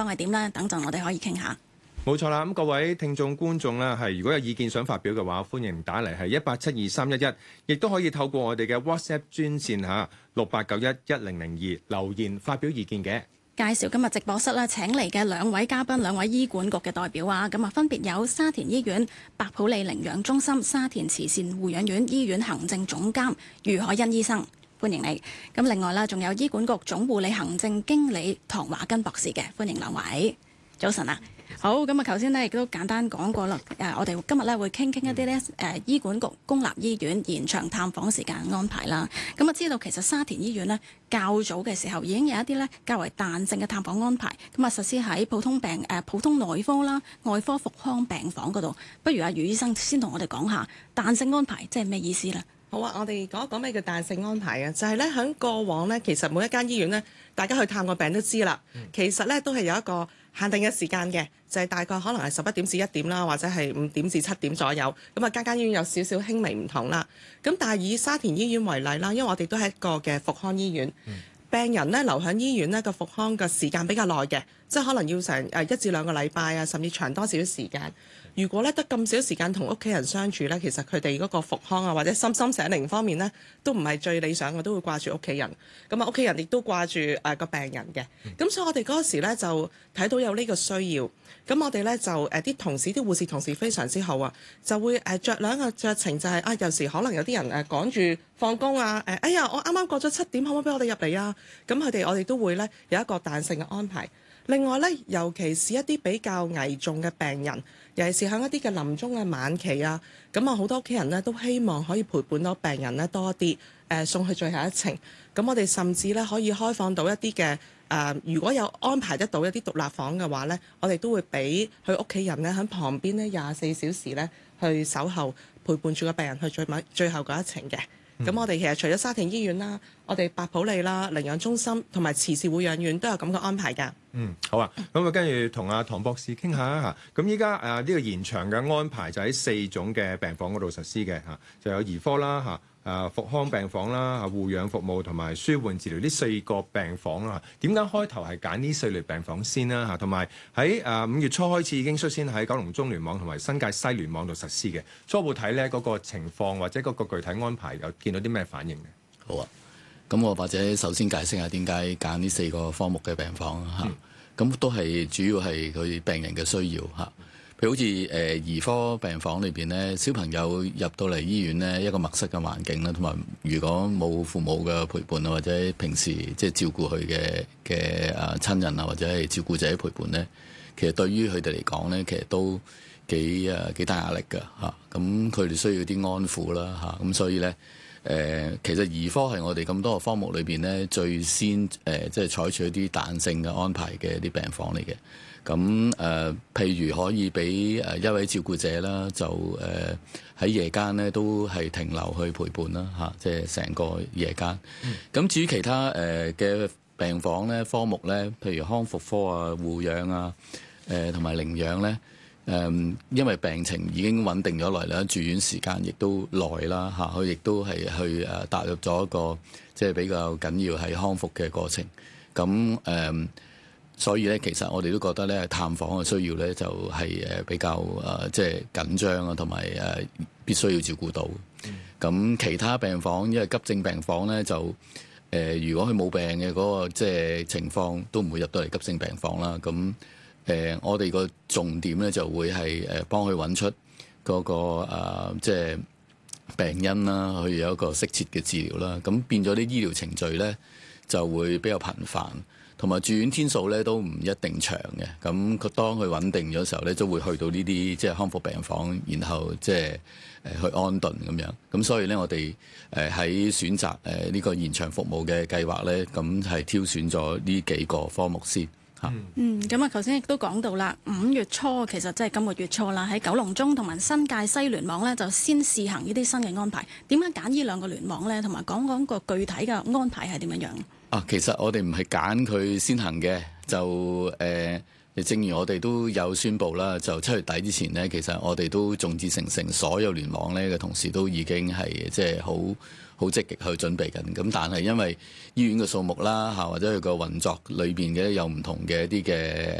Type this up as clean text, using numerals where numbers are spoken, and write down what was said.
況係點呢？等陣我哋可以傾下。 冇錯啦，咁各位聽眾觀眾咧，係如果有意見想發表嘅話，歡迎打嚟係1872311，亦都可以透過我哋嘅 WhatsApp 專線嚇68911002留言發表意見嘅。 介紹今日直播室啦，請嚟嘅兩位嘉賓，兩位醫管局嘅代表啊，咁啊分別有沙田醫院白普利寧養中心、沙田慈善護養院醫院行政總監余凱欣醫生，歡迎你。咁另外啦，仲有醫管局總護理行政經理唐華根博士嘅，歡迎兩位。早晨啊！好，咁啊，頭先咧亦都簡單講過啦。我哋今日咧會傾一啲咧醫管局公立醫院延長探訪時間安排啦。咁啊，知道其實沙田醫院呢較早嘅時候已經有一啲咧較為彈性嘅探訪安排，咁啊實施喺普通內科啦、外科復康病房嗰度。不如阿余醫生先同我哋講下彈性安排即係咩意思呢？ 好啊，我哋講一講咩叫彈性安排啊？就係咧喺過往咧，其實每一間醫院咧，大家去探個病都知啦。其實咧都係有一個限定嘅時間嘅，就係大概可能係11點至1點啦，或者係5點至7點左右。咁啊，間醫院有少少輕微唔同啦。咁但係以沙田醫院為例啦，因為我哋都係一個嘅復康醫院，病人咧留喺醫院咧個復康嘅時間比較耐嘅，即係可能要成1至2個禮拜啊，甚至長多少少時間。如果咧得咁少時間同屋企人相處咧，其實佢哋嗰個復康啊或者心社靈方面咧都唔係最理想嘅，都會掛住屋企人。咁啊，屋企人亦都掛住個病人嘅。咁所以我哋嗰時咧就睇到有呢個需要。咁我哋咧就啲同事啲護士同事非常之好啊，就會酌量嘅酌情就係有時可能有啲人趕住放工啊，哎呀我啱啱過咗7點，可唔可以俾我哋入嚟啊？咁我哋都會咧有一個彈性嘅安排。另外咧，尤其是一啲比較危重嘅病人，尤其是喺一啲嘅臨終嘅晚期啊，咁啊好多屋企人咧都希望可以陪伴到病人咧多啲，送去最後一程。咁我哋甚至咧可以開放到一啲嘅如果有安排得到一啲獨立房嘅話咧，我哋都會俾佢屋企人咧喺旁邊咧24小時咧去守候陪伴住個病人去最後嗰一程嘅。咁我哋其實除咗沙田醫院啦，我哋白普利啦、寧養中心同埋慈善護養院都有咁嘅安排㗎。 好啊。咁啊，跟住同阿唐博士傾下嚇。咁依家呢個延長嘅安排就喺4種嘅病房嗰度實施嘅嚇，就有兒科啦復康病房啦、護養服務同埋舒緩治療呢4個病房啦。點解開頭係揀呢4類病房先啦？同埋喺5月初開始已經率先喺九龍中聯網同埋新界西聯網度實施嘅。初步睇呢嗰個情況或者嗰個具體安排有見到啲咩反應呢？ 好啊，咁我或者首先解釋下點解揀呢4個科目嘅病房咁都係主要係佢病人嘅需要譬如好似兒科病房裏邊咧，小朋友入到嚟醫院咧，一個陌生嘅環境啦，同埋如果冇父母嘅陪伴啊，或者平時即係照顧佢嘅親人啊，或者係照顧者陪伴咧，其實對於佢哋嚟講咧，其實都幾大壓力㗎咁佢哋需要啲安撫啦咁所以咧其實兒科係我哋咁多個科目裏邊咧最先即係採取一啲彈性嘅安排嘅一啲病房嚟嘅。咁譬如可以俾一位照顧者啦，就喺夜間咧都係停留去陪伴啦即係成個夜間。咁至於其他嘅病房咧、科目咧，譬如康復科啊、護養啊、同埋寧養咧，因為病情已經穩定咗落嚟啦，住院時間亦都耐啦佢亦都係去踏入咗一個即係比較緊要係康復嘅過程。咁所以咧，其實我哋都覺得咧，探訪嘅需要咧就係比較即係緊張啊，同埋必須要照顧到。咁其他病房，因為急症病房咧就如果佢冇病嘅嗰個即係情況，都唔會入到嚟急症病房啦。咁我哋個重點咧就會係幫佢揾出嗰個即係病因啦，去有一個適切嘅治療啦。咁變咗啲醫療程序咧就會比較頻繁。同埋住院天數咧都唔一定長嘅，咁佢當佢穩定咗時候咧，都會去到呢啲即係康復病房，然後即係去安頓咁樣。咁所以咧，我哋喺選擇呢個延長服務嘅計劃咧，咁係挑選咗呢幾個科目先嚇。 咁啊，頭先亦都講到啦，5月初其實即係今個月初啦，喺九龍中同埋新界西聯網咧，就先試行呢啲新嘅安排。點解揀呢2個聯網咧？同埋講個具體嘅安排係點樣樣？ 其實我哋唔係揀佢先行嘅，就正如我哋都有宣布啦，就7月底之前呢，其實我哋都眾志成城，所有聯網咧嘅同事都已經係即係好積極去準備緊。咁但係因為醫院嘅數目啦或者佢個運作裏邊嘅有唔同嘅一啲嘅